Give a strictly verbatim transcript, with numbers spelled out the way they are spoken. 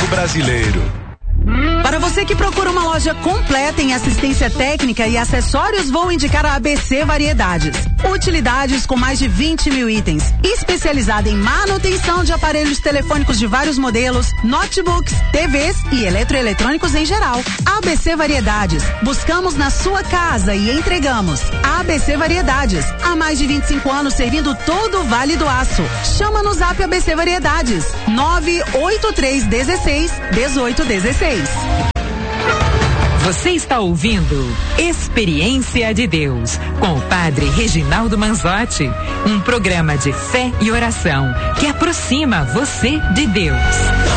brasileiro. Para você que procura uma loja completa em assistência técnica e acessórios, vou indicar a A B C Variedades. Utilidades com mais de vinte mil itens. Especializada em manutenção de aparelhos telefônicos de vários modelos, notebooks, T Vs e eletroeletrônicos em geral. A B C Variedades. Buscamos na sua casa e entregamos. A B C Variedades. Há mais de vinte e cinco anos servindo todo o Vale do Aço. Chama no Zap A B C Variedades. nove oito três um seis, um oito um seis. Você está ouvindo Experiência de Deus com o Padre Reginaldo Manzotti, um programa de fé e oração que aproxima você de Deus.